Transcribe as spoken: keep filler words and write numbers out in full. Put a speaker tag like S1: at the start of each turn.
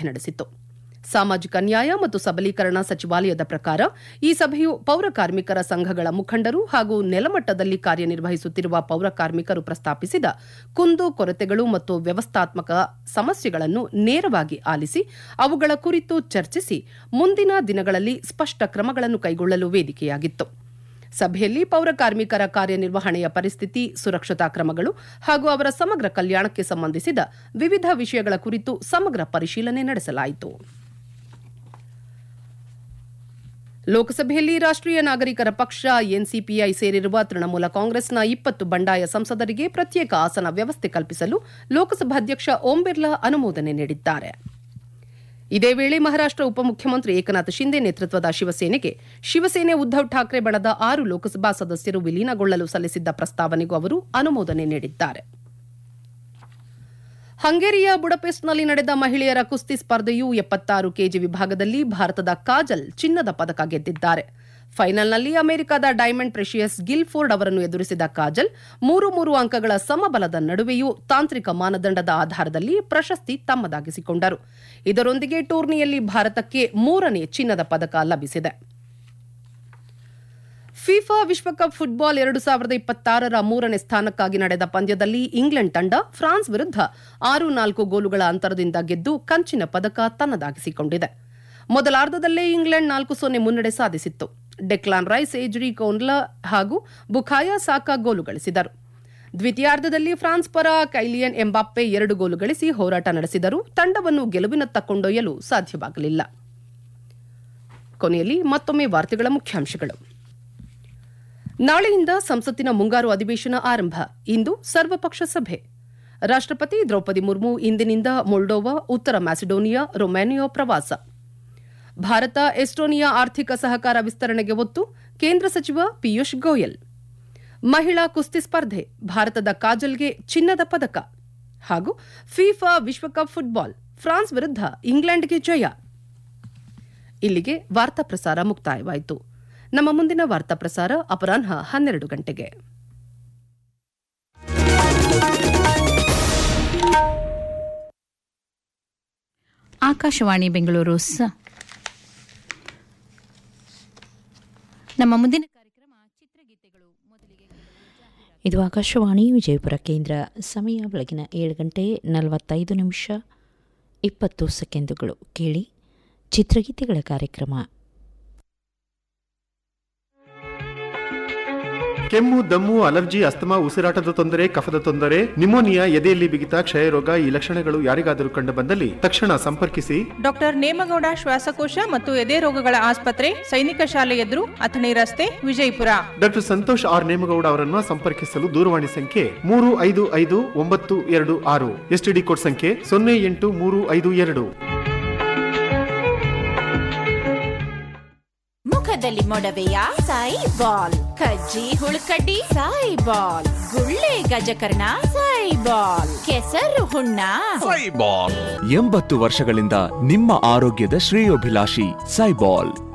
S1: ಸಭೆ ನಡೆಸಿತು. ಸಾಮಾಜಿಕ ನ್ಯಾಯ ಮತ್ತು ಸಬಲೀಕರಣ ಸಚಿವಾಲಯದ ಪ್ರಕಾರ ಈ ಸಭೆಯು ಪೌರ ಕಾರ್ಮಿಕರ ಸಂಘಗಳ ಮುಖಂಡರು ಹಾಗೂ ನೆಲಮಟ್ಟದಲ್ಲಿ ಕಾರ್ಯನಿರ್ವಹಿಸುತ್ತಿರುವ ಪೌರ ಕಾರ್ಮಿಕರು ಪ್ರಸ್ತಾಪಿಸಿದ ಕುಂದು ಕೊರತೆಗಳು ಮತ್ತು ವ್ಯವಸ್ಥಾತ್ಮಕ ಸಮಸ್ಯೆಗಳನ್ನು ನೇರವಾಗಿ ಆಲಿಸಿ ಅವುಗಳ ಕುರಿತು ಚರ್ಚಿಸಿ ಮುಂದಿನ ದಿನಗಳಲ್ಲಿ ಸ್ಪಷ್ಟ ಕ್ರಮಗಳನ್ನು ಕೈಗೊಳ್ಳಲು ವೇದಿಕೆಯಾಗಿತ್ತು. ಸಭೆಯಲ್ಲಿ ಪೌರ ಕಾರ್ಮಿಕರ ಕಾರ್ಯನಿರ್ವಹಣೆಯ ಪರಿಸ್ಥಿತಿ, ಸುರಕ್ಷತಾ ಕ್ರಮಗಳು ಹಾಗೂ ಅವರ ಸಮಗ್ರ ಕಲ್ಯಾಣಕ್ಕೆ ಸಂಬಂಧಿಸಿದ ವಿವಿಧ ವಿಷಯಗಳ ಕುರಿತು ಸಮಗ್ರ ಪರಿಶೀಲನೆ ನಡೆಸಲಾಯಿತು. ಲೋಕಸಭೆಯಲ್ಲಿ ರಾಷ್ಟ್ರೀಯ ನಾಗರಿಕರ ಪಕ್ಷ ಎನ್ಸಿಪಿಐ ಸೇರಿರುವ ತೃಣಮೂಲ ಕಾಂಗ್ರೆಸ್ನ ಇಪ್ಪತ್ತು ಬಂಡಾಯ ಸಂಸದರಿಗೆ ಪ್ರತ್ಯೇಕ ಆಸನ ವ್ಯವಸ್ಥೆ ಕಲ್ಪಿಸಲು ಲೋಕಸಭಾಧ್ಯಕ್ಷ ಓಂ ಬಿರ್ಲಾ ಅನುಮೋದನೆ ನೀಡಿದ್ದಾರೆ. ಇದೇ ವೇಳೆ ಮಹಾರಾಷ್ಟ್ರ ಉಪಮುಖ್ಯಮಂತ್ರಿ ಏಕನಾಥ್ ಶಿಂದೆ ನೇತೃತ್ವದ ಶಿವಸೇನೆಗೆ ಶಿವಸೇನೆ ಉದ್ದವ್ ಠಾಕ್ರೆ ಬಣದ ಆರು ಲೋಕಸಭಾ ಸದಸ್ಯರು ವಿಲೀನಗೊಳ್ಳಲು ಸಲ್ಲಿಸಿದ್ದ ಪ್ರಸ್ತಾವನೆಗೂ ಅವರು ಅನುಮೋದನೆ ನೀಡಿದ್ದಾರೆ. ಹಂಗೇರಿಯ ಬುಡಪೆಸ್ಟ್ನಲ್ಲಿ ನಡೆದ ಮಹಿಳೆಯರ ಕುಸ್ತಿ ಸ್ಪರ್ಧೆಯು ಎಪ್ಪತ್ತಾರು ಕೆಜಿ ವಿಭಾಗದಲ್ಲಿ ಭಾರತದ ಕಾಜಲ್ ಚಿನ್ನದ ಪದಕ ಗೆದ್ದಿದ್ದಾರೆ. ಫೈನಲ್ನಲ್ಲಿ ಅಮೆರಿಕದ ಡೈಮಂಡ್ ಪ್ರೆಷಿಯಸ್ ಗಿಲ್ಫೋರ್ಡ್ ಅವರನ್ನು ಎದುರಿಸಿದ ಕಾಜಲ್ ಮೂರು ಮೂರು ಅಂಕಗಳ ಸಮಬಲದ ನಡುವೆಯೂ ತಾಂತ್ರಿಕ ಮಾನದಂಡದ ಆಧಾರದಲ್ಲಿ ಪ್ರಶಸ್ತಿ ತಮ್ಮದಾಗಿಸಿಕೊಂಡರು. ಇದರೊಂದಿಗೆ ಟೂರ್ನಿಯಲ್ಲಿ ಭಾರತಕ್ಕೆ ಮೂರನೇ ಚಿನ್ನದ ಪದಕ ಲಭಿಸಿದೆ. ಫಿಫಾ ವಿಶ್ವಕಪ್ ಫುಟ್ಬಾಲ್ ಎರಡು ಸಾವಿರದ ಇಪ್ಪತ್ತಾರರ ಮೂರನೇ ಸ್ಥಾನಕ್ಕಾಗಿ ನಡೆದ ಪಂದ್ಯದಲ್ಲಿ ಇಂಗ್ಲೆಂಡ್ ತಂಡ ಫ್ರಾನ್ಸ್ ವಿರುದ್ಧ ಆರು ನಾಲ್ಕು ಗೋಲುಗಳ ಅಂತರದಿಂದ ಗೆದ್ದು ಕಂಚಿನ ಪದಕ ತನ್ನದಾಗಿಸಿಕೊಂಡಿದೆ. ಮೊದಲಾರ್ಧದಲ್ಲೇ ಇಂಗ್ಲೆಂಡ್ ನಾಲ್ಕು ಸೊನ್ನೆ ಮುನ್ನಡೆ ಸಾಧಿಸಿತ್ತು. ಡೆಕ್ಲಾನ್ ರೈಸ್, ಏಜ್ರಿ ಕೋನ್ಲಾ ಹಾಗೂ ಬುಖಾಯಾ ಸಾಕಾ ಗೋಲು ಗಳಿಸಿದರು. ದ್ವಿತೀಯಾರ್ಧದಲ್ಲಿ ಫ್ರಾನ್ಸ್ ಪರ ಕೈಲಿಯನ್ ಎಂಬಾಪ್ಪೆ ಎರಡು ಗೋಲು ಗಳಿಸಿ ಹೋರಾಟ ನಡೆಸಿದರೂ ತಂಡವನ್ನು ಗೆಲುವಿನತ್ತ ಕೊಂಡೊಯ್ಯಲು ಸಾಧ್ಯವಾಗಲಿಲ್ಲ. ಕೊನೆಯಲ್ಲಿ ಮತ್ತೊಮ್ಮೆ ವಾರ್ತೆಗಳ ಮುಖ್ಯಾಂಶಗಳು. ನಾಳೆಯಿಂದ ಸಂಸತ್ತಿನ ಮುಂಗಾರು ಅಧಿವೇಶನ ಆರಂಭ. ಇಂದು ಸರ್ವಪಕ್ಷ ಸಭೆ. ರಾಷ್ಟ್ರಪತಿ ದ್ರೌಪದಿ ಮುರ್ಮು ಇಂದಿನಿಂದ ಮೊಲ್ಡೋವಾ, ಉತ್ತರ ಮ್ಯಾಸಿಡೋನಿಯಾ, ರೊಮೇನಿಯಾ ಪ್ರವಾಸ. ಭಾರತ ಎಸ್ಟೋನಿಯಾ ಆರ್ಥಿಕ ಸಹಕಾರ ವಿಸ್ತರಣೆಗೆ ಒತ್ತು, ಕೇಂದ್ರ ಸಚಿವ ಪಿಯೂಷ್ ಗೋಯಲ್. ಮಹಿಳಾ ಕುಸ್ತಿ ಸ್ಪರ್ಧೆ, ಭಾರತದ ಕಾಜಲ್ಗೆ ಚಿನ್ನದ ಪದಕ. ಹಾಗೂ ಫಿಫಾ ವಿಶ್ವಕಪ್ ಫುಟ್ಬಾಲ್, ಫ್ರಾನ್ಸ್ ವಿರುದ್ಧ ಇಂಗ್ಲೆಂಡ್ಗೆ ಜಯ. ಇಲ್ಲಿಗೆ ವಾರ್ತಾ ಪ್ರಸಾರ ಮುಕ್ತಾಯವಾಯಿತು. ನಮ್ಮ ಮುಂದಿನ ವಾರ್ತಾ ಪ್ರಸಾರ ಅಪರಾಹ್ನ ಹನ್ನೆರಡು ಗಂಟೆಗೆ.
S2: ಆಕಾಶವಾಣಿ ಬೆಂಗಳೂರು. ನಮ್ಮ ಮುಂದಿನ ಕಾರ್ಯಕ್ರಮ ಚಿತ್ರಗೀತೆಗಳು. ಮೊದಲಿಗೆ
S3: ಇದು ಆಕಾಶವಾಣಿ ವಿಜಯಪುರ ಕೇಂದ್ರ. ಸಮಯ ಬೆಳಗಿನ ಏಳು ಗಂಟೆ ನಲವತ್ತೈದು ನಿಮಿಷ ಇಪ್ಪತ್ತು ಸೆಕೆಂಡುಗಳು. ಕೇಳಿ ಚಿತ್ರಗೀತೆಗಳ ಕಾರ್ಯಕ್ರಮ.
S4: ಕೆಮ್ಮು, ದಮ್ಮು, ಅಲರ್ಜಿ, ಅಸ್ತಮಾ, ಉಸಿರಾಟದ ತೊಂದರೆ, ಕಫದ ತೊಂದರೆ, ನಿಮೋನಿಯಾ, ಎದೆಯಲ್ಲಿ ಬಿಗಿತ, ಕ್ಷಯರೋಗ ಈ ಲಕ್ಷಣಗಳು ಯಾರಿಗಾದರೂ ಕಂಡು ಬಂದಲ್ಲಿ ತಕ್ಷಣ ಸಂಪರ್ಕಿಸಿ
S5: ಡಾಕ್ಟರ್ ನೇಮಗೌಡ ಶ್ವಾಸಕೋಶ ಮತ್ತು ಎದೆ ರೋಗಗಳ ಆಸ್ಪತ್ರೆ, ಸೈನಿಕ ಶಾಲೆ ಎದುರು, ಅಥಣಿ ರಸ್ತೆ, ವಿಜಯಪುರ.
S4: ಡಾಕ್ಟರ್ ಸಂತೋಷ್ ಆರ್ ನೇಮಗೌಡ ಅವರನ್ನು ಸಂಪರ್ಕಿಸಲು ದೂರವಾಣಿ ಸಂಖ್ಯೆ ಮೂರು ಐದು ಐದು ಒಂಬತ್ತು ಎರಡು ಆರು, ಎಸ್ಟಿಡಿ ಕೋಡ್ ಸಂಖ್ಯೆ ಸೊನ್ನೆ ಎಂಟು ಮೂರು ಐದು ಎರಡು.
S6: ಮುಖದಲ್ಲಿ ಮೊಡವೆಯ ಸಾಯಿ ಬಾಲ್, ಕಜ್ಜಿ ಹುಳುಕಡ್ಡಿ ಸಾಯಿ ಬಾಲ್, ಗುಳ್ಳೆ ಗಜಕರ್ಣ ಸಾಯಿ ಬಾಲ್, ಕೆಸರು ಹುಣ್ಣ
S7: ಸಾಯಿ ಬಾಲ್. ಎಂಬತ್ತು ವರ್ಷಗಳಿಂದ ನಿಮ್ಮ ಆರೋಗ್ಯದ ಶ್ರೇಯೋಭಿಲಾಷಿ ಸಾಯಿ ಬಾಲ್.